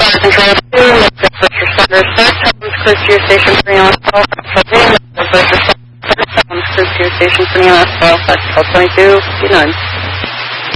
Control 2, Northwest First Responders, First Helms, clear to your station for EMS 12, Northwest First Responders, First Helms, clear to your station for EMS 12, Call 22, 29.